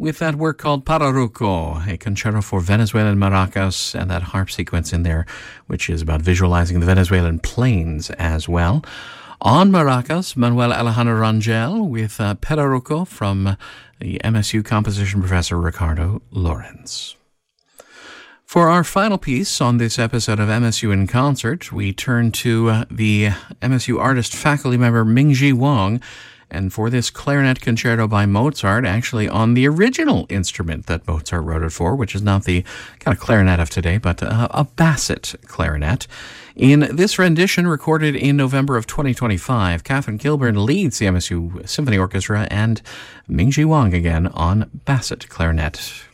with that work called Pararuco, a concerto for Venezuelan maracas, and that harp sequence in there, which is about visualizing the Venezuelan plains as well. On maracas, Manuel Alejandro Rangel with Pararuco from the MSU composition professor Ricardo Lorenz. For our final piece on this episode of MSU in Concert, we turn to the MSU artist faculty member Mingji Wang, and for this clarinet concerto by Mozart, actually on the original instrument that Mozart wrote it for, which is not the kind of clarinet of today, but a basset clarinet. In this rendition, recorded in November of 2025, Catherine Kilburn leads the MSU Symphony Orchestra and Mingji Wang again on basset clarinet.